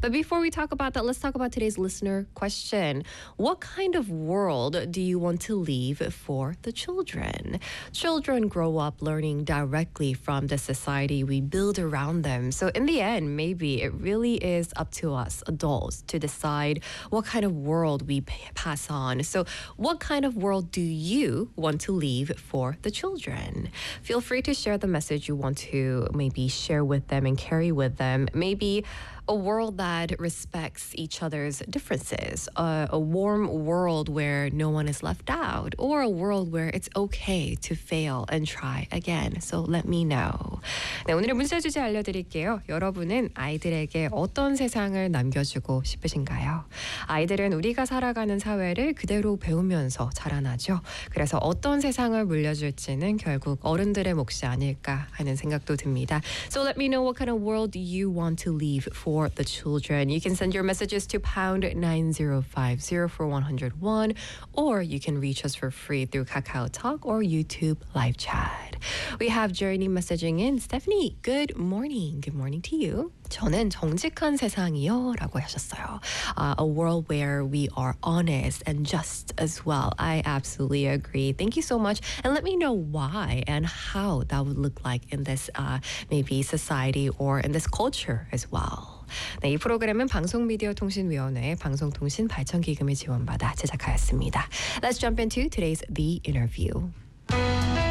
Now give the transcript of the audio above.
But before we talk about that, let's talk about today's listener question. What kind of world do you want to leave for the children? Children grow up learning directly from the society we build around them. So in the end, maybe it really is up to us adults to decide what kind of world we pass on. So what kind of world do you want to leave for the children? Feel free to share the message you want to maybe share with them and carry with them. Maybe a world that respects each other's differences, a warm world where no one is left out, or a world where it's okay to fail and try again. So let me know. 네, 오늘의 문자 주제 알려드릴게요. 여러분은 아이들에게 어떤 세상을 남겨주고 싶으신가요? 아이들은 우리가 살아가는 사회를 그대로 배우면서 자라나죠. 그래서 어떤 세상을 물려줄지는 결국 어른들의 몫이 아닐까 하는 생각도 듭니다. So let me know what kind of world you want to leave for the children. You can send your messages to pound 9050 for 101, or you can reach us for free through Kakao Talk or YouTube live chat. We have Journey messaging in. Stephanie, good morning. Good morning to you. 저는 정직한 세상이요 라고 하셨어요. A world where we are honest and just as well. I absolutely agree. Thank you so much. And let me know why and how that would look like in this maybe society or in this culture as well. 네, 이 프로그램은 방송미디어통신위원회 방송통신발전기금을 지원받아 제작하였습니다. Let's jump into today's The Interview.